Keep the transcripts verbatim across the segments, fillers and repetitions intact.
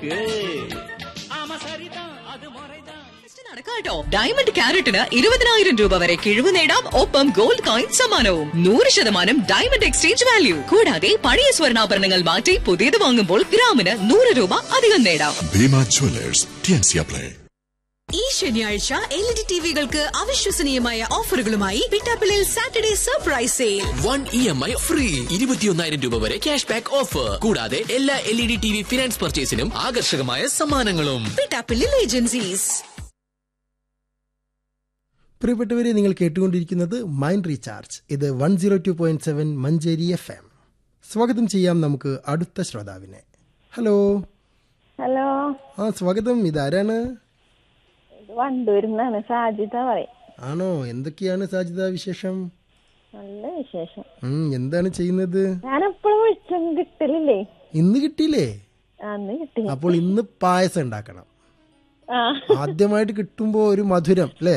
இருக்கு. നടക്കാട്ടോ ഡയമണ്ട് ക്യാരറ്റിന് ഇരുപതിനായിരം രൂപ വരെ കിഴിവ് നേടാം. ഒപ്പം ഗോൾഡ് കോയിൻ സമ്മാനവും നൂറ് ശതമാനം ഡയമണ്ട് എക്സ്ചേഞ്ച് വാല്യൂ. കൂടാതെ പഴയ സ്വർണ്ണാഭരണങ്ങൾ മാറ്റി പുതിയത് വാങ്ങുമ്പോൾ ഗ്രാമിന് നൂറ് രൂപ അധികം നേടാം. Bhima Jewellers T&C apply. ഈ ശനിയാഴ്ച എൽ ഇ ഡി ടിവികൾക്ക് അവിശ്വസനീയമായ ഓഫറുകളുമായി പിട്ടാപ്പിളിൽ Saturday surprise sale. One E M I free, ഇരുപത്തിയൊന്നായിരം രൂപ വരെ ക്യാഷ് ബാക്ക് ഓഫർ. കൂടാതെ എല്ലാ L E D T V finance പർച്ചേസിനും ആകർഷകമായ സമ്മാനങ്ങളും. പിട്ടാപ്പിളിൽ ഏജൻസീസ്. പ്രിയപ്പെട്ടവരെ, നിങ്ങൾ കേട്ടുകൊണ്ടിരിക്കുന്നത് മൈൻഡ് റീചാർജ്. ഇത് one zero two point seven Manjeri F M. സ്വാഗതം ചെയ്യാം നമുക്ക് അടുത്ത ശ്രോതാവിനെ. ഹലോ. ഹലോ. ആ സ്വാഗതം. ഇതാരാണ്? വണ്ടൂരിന്നാണ്, സാജിത പറയും. ആണോ? എന്തൊക്കെയാണ് സാജിത വിശേഷം? നല്ല വിശേഷം. എന്താണ് ചെയ്യുന്നത്? ഞാൻ എപ്പോഴും വിളിച്ചും കിട്ടലില്ലേ. ഇന്ന് കിട്ടിയില്ലേ? അന്ന് കിട്ടി. അപ്പോൾ ഇന്ന് പായസം ഉണ്ടാക്കണം. ആദ്യമായിട്ട് കിട്ടുമ്പോ ഒരു മധുരം അല്ലേ?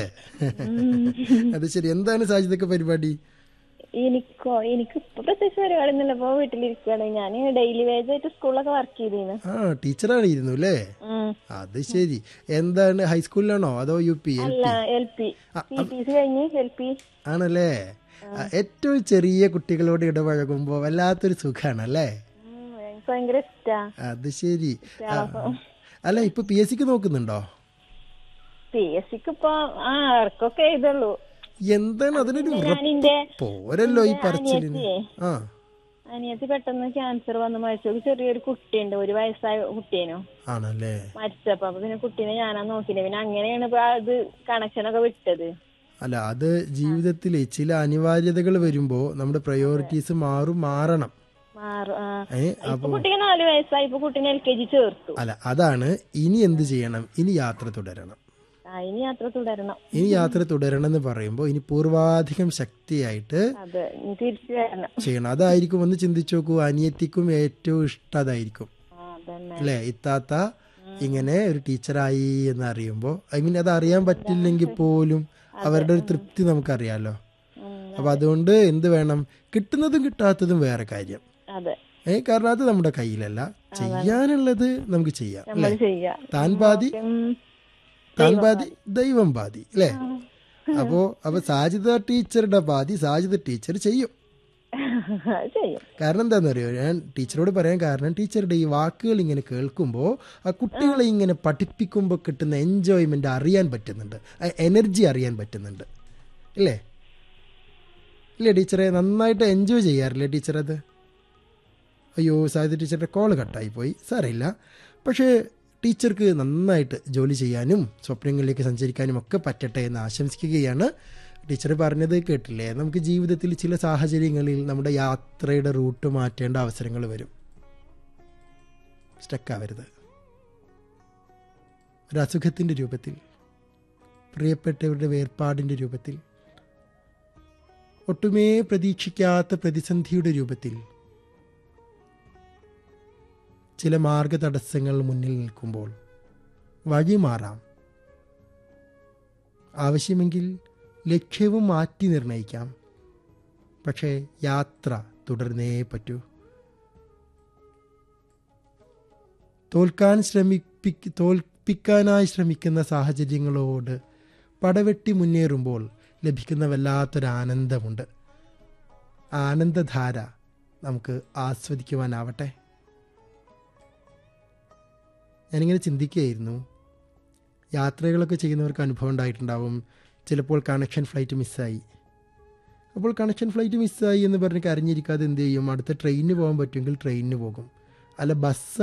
അത് ശരി. എന്താണ് സാജിതൊക്കെ പരിപാടി? എനിക്കോ എനിക്ക് ഇപ്പൊ പ്രത്യേകിച്ച് പരിപാടി ഒന്നുമില്ല. ഇപ്പൊ വീട്ടിലിരിക്കുകയാണ്. ഞാൻ ഡെയിലി വേജ് ആയിട്ട് സ്കൂളിലൊക്കെ വർക്ക് ചെയ്തിരുന്നു. ആ ടീച്ചറാണ് ഇരുന്നു അല്ലേ? അത് ശരി. എന്താണ് ഹൈസ്കൂളിലാണോ അതോ യു പി? എൽ പി കഴിഞ്ഞ് എൽ പി ആണല്ലേ? ഏറ്റവും ചെറിയ കുട്ടികളോട് ഇടപഴകുമ്പോ വല്ലാത്തൊരു സുഖാണല്ലേ? ഭയങ്കര ഇഷ്ടാ. അത് ശരി. അല്ല, ഇപ്പൊ പി എസ് സിക്ക് നോക്കുന്നുണ്ടോ? പി എസ് സിക്ക് ഇപ്പൊ ആ ഇറക്കൊക്കെ എഴുതുള്ളൂ. എന്താണ് അതിനൊരു പോരല്ലോ ഈ പറച്ചിലിന്. ആ അനിയത്തി പെട്ടെന്ന് ക്യാൻസർ വന്ന് മരിച്ചു. ചെറിയൊരു കുട്ടിയുണ്ട്, ഒരു വയസ്സായ കുട്ടിയേനു. ആണല്ലേ? മരിച്ചപ്പോ അപ്പൊ പിന്നെ കുട്ടീനെ ഞാനാ നോക്കിയത്. പിന്നെ അങ്ങനെയാണ് ഇപ്പൊ അത് കണക്ഷനൊക്കെ വിട്ടത്. അല്ല, അത് ജീവിതത്തിലെ ചില അനിവാര്യതകൾ വരുമ്പോ നമ്മുടെ പ്രയോറിറ്റീസ് മാറും മാറണം. കുട്ടിക്ക് നാല് വയസ്സായി. ഇപ്പൊ കുട്ടീനെ എൽ കെ ജി ചേർത്തു. അല്ല, അതാണ്. ഇനി എന്ത് ചെയ്യണം? ഇനി യാത്ര തുടരണം. ഇനി യാത്ര തുടരണം. ഇനി യാത്ര തുടരണം എന്ന് പറയുമ്പോ ഇനി പൂർവാധികം ശക്തിയായിട്ട് ചെയ്യണം. അതായിരിക്കും. ഒന്ന് ചിന്തിച്ചു നോക്കൂ, അനിയത്തിക്കും ഏറ്റവും ഇഷ്ടം അതായിരിക്കും അല്ലെ? ഇത്താത്ത ഇങ്ങനെ ഒരു ടീച്ചറായി എന്ന് അറിയുമ്പോ, ഐ മീൻ അത് അറിയാൻ പറ്റില്ലെങ്കിൽ പോലും അവരുടെ ഒരു തൃപ്തി നമുക്കറിയാലോ. അപ്പൊ അതുകൊണ്ട് എന്ത് വേണം? കിട്ടുന്നതും കിട്ടാത്തതും വേറെ കാര്യം. ഏ കാരണം അത് നമ്മുടെ കയ്യിലല്ല. ചെയ്യാനുള്ളത് നമുക്ക് ചെയ്യാം അല്ലെ? താൻ പാതി താൻ പാതി ദൈവം പാതി അല്ലേ? അപ്പോ അപ്പൊ സാജിദ ടീച്ചറുടെ പാതി സാജിദ ടീച്ചർ ചെയ്യും. കാരണം എന്താണെന്നറിയോ, ഞാൻ ടീച്ചറോട് പറയാൻ കാരണം ടീച്ചറുടെ ഈ വാക്കുകൾ ഇങ്ങനെ കേൾക്കുമ്പോൾ ആ കുട്ടികളെ ഇങ്ങനെ പഠിപ്പിക്കുമ്പോൾ കിട്ടുന്ന എൻജോയ്മെന്റ് അറിയാൻ പറ്റുന്നുണ്ട്, എനർജി അറിയാൻ പറ്റുന്നുണ്ട് ഇല്ലേ? ഇല്ലേ ടീച്ചറെ? നന്നായിട്ട് എൻജോയ് ചെയ്യാറില്ലേ ടീച്ചർ അത്? അയ്യോ, സാജിദ ടീച്ചറുടെ കോള് കട്ടായി പോയി. സാരമില്ല. പക്ഷേ ടീച്ചർക്ക് നന്നായിട്ട് ജോലി ചെയ്യാനും സ്വപ്നങ്ങളിലേക്ക് സഞ്ചരിക്കാനും ഒക്കെ പറ്റട്ടെ എന്ന് ആശംസിക്കുകയാണ്. ടീച്ചർ പറഞ്ഞത് കേട്ടില്ലേ? നമുക്ക് ജീവിതത്തിൽ ചില സാഹചര്യങ്ങളിൽ നമ്മുടെ യാത്രയുടെ റൂട്ട് മാറ്റേണ്ട അവസരങ്ങൾ വരും. സ്റ്റക്കാവരുത്. ഒരു അസുഖത്തിൻ്റെ രൂപത്തിൽ, പ്രിയപ്പെട്ടവരുടെ വേർപാടിൻ്റെ രൂപത്തിൽ, ഒട്ടുമേ പ്രതീക്ഷിക്കാത്ത പ്രതിസന്ധിയുടെ രൂപത്തിൽ ചില മാർഗ തടസ്സങ്ങൾ മുന്നിൽ നിൽക്കുമ്പോൾ വഴി മാറാം. ആവശ്യമെങ്കിൽ ലക്ഷ്യവും മാറ്റി നിർണയിക്കാം. പക്ഷേ യാത്ര തുടർന്നേ പറ്റൂ. തോൽക്കാൻ ശ്രമിപ്പി തോൽപ്പിക്കാനായി ശ്രമിക്കുന്ന സാഹചര്യങ്ങളോട് പടവെട്ടി മുന്നേറുമ്പോൾ ലഭിക്കുന്ന വല്ലാത്തൊരാനന്ദമുണ്ട്. ആനന്ദധാര നമുക്ക് ആസ്വദിക്കുവാനാവട്ടെ. ഞാനിങ്ങനെ ചിന്തിക്കുകയായിരുന്നു, യാത്രകളൊക്കെ ചെയ്യുന്നവർക്ക് അനുഭവം ഉണ്ടായിട്ടുണ്ടാവും. ചിലപ്പോൾ കണക്ഷൻ ഫ്ലൈറ്റ് മിസ്സായി. അപ്പോൾ കണക്ഷൻ ഫ്ലൈറ്റ് മിസ്സായി എന്ന് പറഞ്ഞ് കരഞ്ഞിരിക്കാതെ എന്ത് ചെയ്യും? അടുത്ത ട്രെയിനിന് പോകാൻ പറ്റുമെങ്കിൽ ട്രെയിനിന് പോകും. അല്ല, ബസ്